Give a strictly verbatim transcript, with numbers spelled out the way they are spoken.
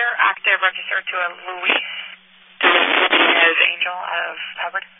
active registered to a Luis as Angel out of Hubbard?